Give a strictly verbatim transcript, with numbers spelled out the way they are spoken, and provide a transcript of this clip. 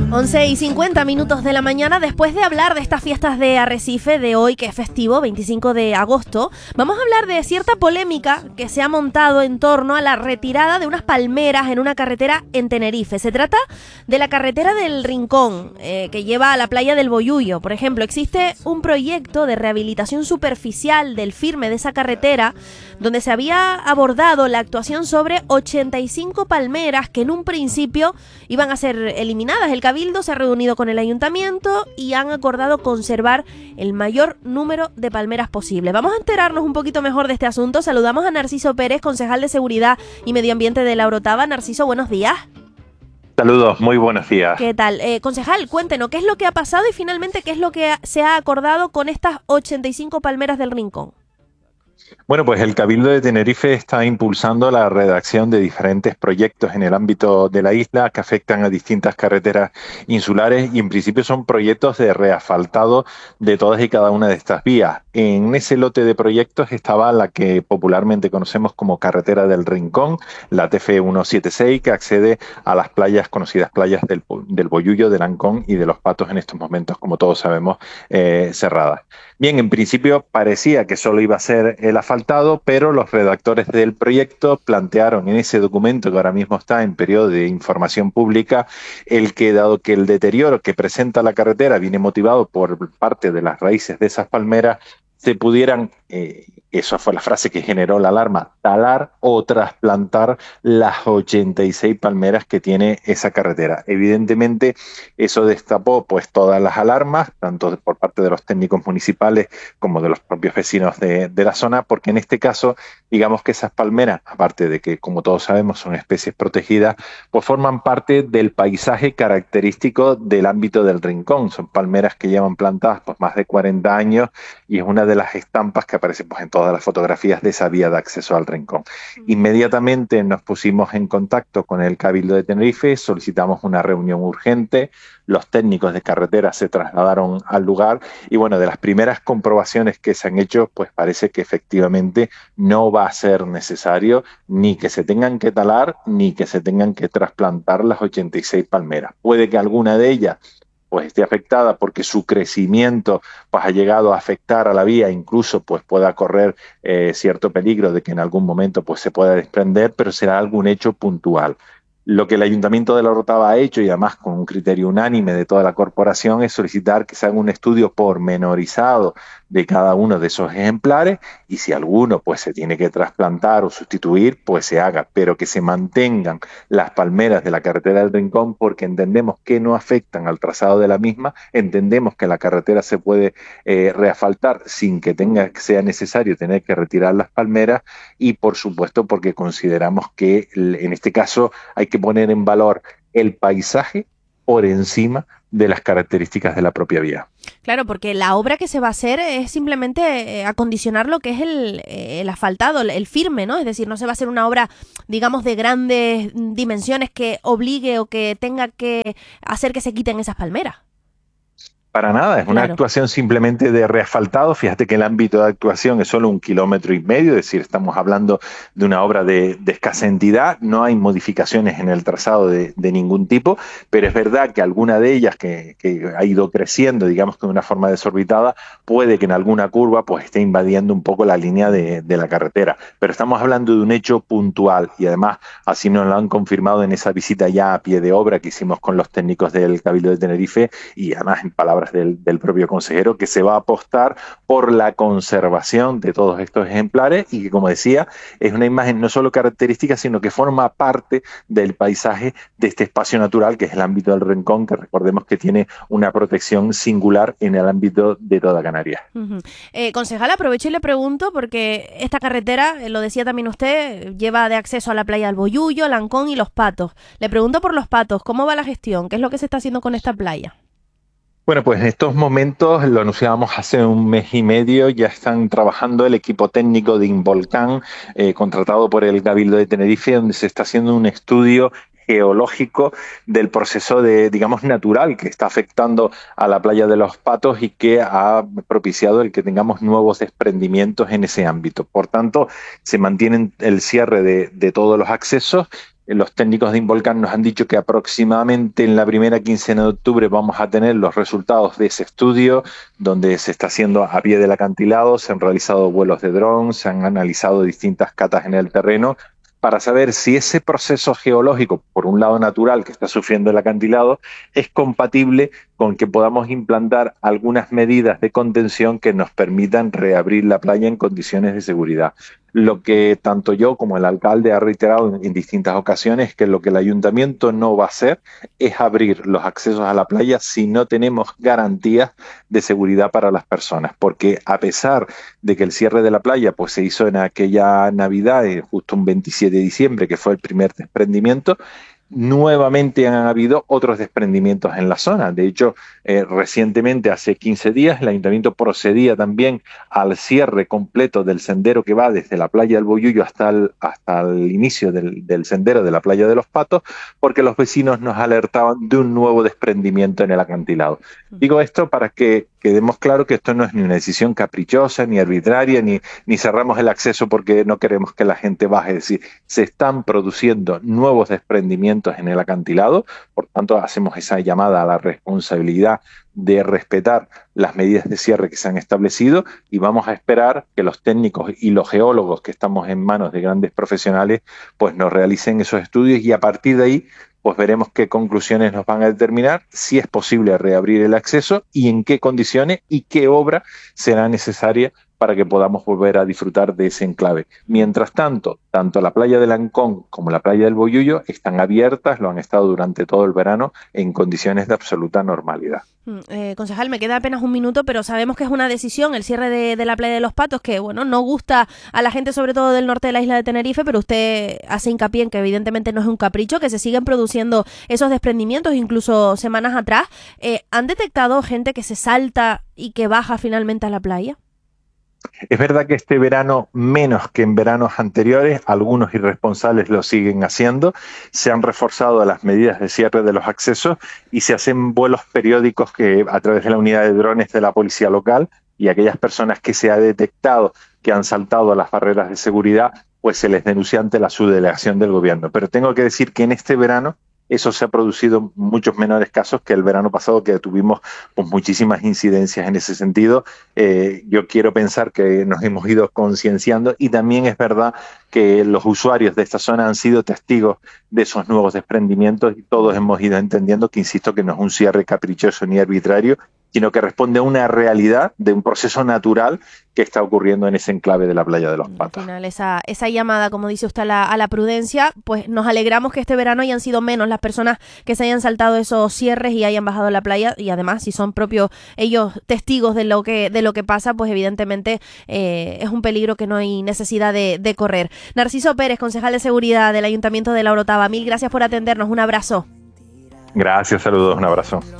once y cincuenta minutos de la mañana, después de hablar de estas fiestas de Arrecife de hoy, que es festivo, veinticinco de agosto, vamos a hablar de cierta polémica que se ha montado en torno a la retirada de unas palmeras en una carretera en Tenerife. Se trata de la carretera del Rincón, eh, que lleva a la playa del Boyullo. Por ejemplo, existe un proyecto de rehabilitación superficial del firme de esa carretera, donde se había abordado la actuación sobre ochenta y cinco palmeras que en un principio iban a ser eliminadas. El Cabildo se ha reunido con el ayuntamiento y han acordado conservar el mayor número de palmeras posible. Vamos a enterarnos un poquito mejor de este asunto. Saludamos a Narciso Pérez, concejal de Seguridad y Medio Ambiente de La Orotava. Narciso, buenos días. Saludos, muy buenos días. ¿Qué tal? Eh, concejal, cuéntenos, ¿qué es lo que ha pasado y finalmente qué es lo que se ha acordado con estas ochenta y cinco palmeras del Rincón? Bueno, pues el Cabildo de Tenerife está impulsando la redacción de diferentes proyectos en el ámbito de la isla que afectan a distintas carreteras insulares y en principio son proyectos de reasfaltado de todas y cada una de estas vías. En ese lote de proyectos estaba la que popularmente conocemos como Carretera del Rincón, la T F ciento setenta y seis, que accede a las playas, conocidas playas del, del Boyullo, del Ancón y de Los Patos, en estos momentos, como todos sabemos, eh, cerradas. Bien, en principio parecía que solo iba a ser el asfaltado, pero los redactores del proyecto plantearon en ese documento, que ahora mismo está en periodo de información pública, el que, dado que el deterioro que presenta la carretera viene motivado por parte de las raíces de esas palmeras, se pudieran, eh, esa fue la frase que generó la alarma, talar o trasplantar las ochenta y seis palmeras que tiene esa carretera. Evidentemente, eso destapó pues todas las alarmas, tanto por parte de los técnicos municipales como de los propios vecinos de, de la zona, porque en este caso, digamos que esas palmeras, aparte de que, como todos sabemos, son especies protegidas, pues forman parte del paisaje característico del ámbito del Rincón. Son palmeras que llevan plantadas pues más de cuarenta años y es una de las estampas que aparecen pues, en todas las fotografías de esa vía de acceso al Rincón. Inmediatamente nos pusimos en contacto con el Cabildo de Tenerife, solicitamos una reunión urgente, los técnicos de carretera se trasladaron al lugar y bueno, de las primeras comprobaciones que se han hecho, pues parece que efectivamente no va a ser necesario ni que se tengan que talar ni que se tengan que trasplantar las ochenta y seis palmeras. Puede que alguna de ellas pues esté afectada porque su crecimiento pues ha llegado a afectar a la vía, incluso pues pueda correr eh, cierto peligro de que en algún momento pues se pueda desprender, pero será algún hecho puntual. Lo que el Ayuntamiento de La Orotava ha hecho, y además con un criterio unánime de toda la corporación, es solicitar que se haga un estudio pormenorizado de cada uno de esos ejemplares y si alguno pues se tiene que trasplantar o sustituir, pues se haga, pero que se mantengan las palmeras de la carretera del Rincón porque entendemos que no afectan al trazado de la misma, entendemos que la carretera se puede eh, reasfaltar sin que tenga que sea necesario tener que retirar las palmeras y por supuesto porque consideramos que en este caso hay que poner en valor el paisaje por encima de las características de la propia vía. Claro, porque la obra que se va a hacer es simplemente eh, acondicionar lo que es el, eh, el asfaltado, el firme, ¿no? Es decir, no se va a hacer una obra, digamos, de grandes dimensiones que obligue o que tenga que hacer que se quiten esas palmeras. Para nada, es una Claro. actuación simplemente de reasfaltado. Fíjate que el ámbito de actuación es solo un kilómetro y medio, es decir, estamos hablando de una obra de, de escasa entidad, no hay modificaciones en el trazado de, de ningún tipo, pero es verdad que alguna de ellas que, que ha ido creciendo, digamos que de una forma desorbitada, puede que en alguna curva pues esté invadiendo un poco la línea de, de la carretera. Pero estamos hablando de un hecho puntual y además así nos lo han confirmado en esa visita ya a pie de obra que hicimos con los técnicos del Cabildo de Tenerife y además en palabras Del, del propio consejero, que se va a apostar por la conservación de todos estos ejemplares y que, como decía, es una imagen no solo característica, sino que forma parte del paisaje de este espacio natural que es el ámbito del Rincón, que recordemos que tiene una protección singular en el ámbito de toda Canarias. Uh-huh. Eh, concejal, aprovecho y le pregunto, porque esta carretera, eh, lo decía también usted, lleva de acceso a la playa del Boyullo, el Ancón y Los Patos. Le pregunto por Los Patos, ¿cómo va la gestión? ¿Qué es lo que se está haciendo con esta playa? Bueno, pues en estos momentos, lo anunciábamos hace un mes y medio, ya están trabajando el equipo técnico de Involcán, eh, contratado por el Cabildo de Tenerife, donde se está haciendo un estudio geológico del proceso de, digamos, natural que está afectando a la playa de Los Patos y que ha propiciado el que tengamos nuevos desprendimientos en ese ámbito. Por tanto, se mantiene el cierre de, de todos los accesos Los técnicos de Involcan nos han dicho que aproximadamente en la primera quincena de octubre vamos a tener los resultados de ese estudio, donde se está haciendo a pie del acantilado, se han realizado vuelos de dron, se han analizado distintas catas en el terreno, para saber si ese proceso geológico, por un lado natural, que está sufriendo el acantilado, es compatible con que podamos implantar algunas medidas de contención que nos permitan reabrir la playa en condiciones de seguridad. Lo que tanto yo como el alcalde ha reiterado en, en distintas ocasiones es que lo que el ayuntamiento no va a hacer es abrir los accesos a la playa si no tenemos garantías de seguridad para las personas, porque a pesar de que el cierre de la playa pues se hizo en aquella Navidad, eh, justo un veintisiete de diciembre, que fue el primer desprendimiento, nuevamente han habido otros desprendimientos en la zona. De hecho, eh, recientemente, hace quince días, el ayuntamiento procedía también al cierre completo del sendero que va desde la playa del Boyullo hasta el, hasta el inicio del, del sendero de la playa de los Patos, porque los vecinos nos alertaban de un nuevo desprendimiento en el acantilado. Digo esto para que quedemos claro que esto no es ni una decisión caprichosa, ni arbitraria, ni, ni cerramos el acceso porque no queremos que la gente baje. Es decir, se están produciendo nuevos desprendimientos en el acantilado, por tanto hacemos esa llamada a la responsabilidad de respetar las medidas de cierre que se han establecido y vamos a esperar que los técnicos y los geólogos, que estamos en manos de grandes profesionales, pues nos realicen esos estudios y a partir de ahí pues veremos qué conclusiones nos van a determinar, si es posible reabrir el acceso y en qué condiciones y qué obra será necesaria para que podamos volver a disfrutar de ese enclave. Mientras tanto, tanto la playa del Ancón como la playa del Boyullo están abiertas, lo han estado durante todo el verano en condiciones de absoluta normalidad. Eh, concejal, me queda apenas un minuto, pero sabemos que es una decisión el cierre de, de la playa de los Patos, que bueno, no gusta a la gente sobre todo del norte de la isla de Tenerife, pero usted hace hincapié en que evidentemente no es un capricho, que se siguen produciendo esos desprendimientos, incluso semanas atrás. Eh, ¿Han detectado gente que se salta y que baja finalmente a la playa? Es verdad que este verano, menos que en veranos anteriores, algunos irresponsables lo siguen haciendo, se han reforzado las medidas de cierre de los accesos y se hacen vuelos periódicos que a través de la unidad de drones de la policía local y aquellas personas que se ha detectado que han saltado a las barreras de seguridad, pues se les denuncia ante la subdelegación del gobierno. Pero tengo que decir que en este verano eso se ha producido en muchos menores casos que el verano pasado, que tuvimos pues, muchísimas incidencias en ese sentido. Eh, yo quiero pensar que nos hemos ido concienciando y también es verdad que los usuarios de esta zona han sido testigos de esos nuevos desprendimientos y todos hemos ido entendiendo que, insisto, que no es un cierre caprichoso ni arbitrario, sino que responde a una realidad de un proceso natural que está ocurriendo en ese enclave de la playa de los Patos. Al final, esa, esa llamada, como dice usted, a la, a la prudencia, pues nos alegramos que este verano hayan sido menos las personas que se hayan saltado esos cierres y hayan bajado a la playa, y además, si son propios ellos testigos de lo que, de lo que pasa, pues evidentemente eh, es un peligro que no hay necesidad de, de correr. Narciso Pérez, concejal de Seguridad del Ayuntamiento de La Orotava, mil gracias por atendernos, un abrazo. Gracias, saludos, un abrazo.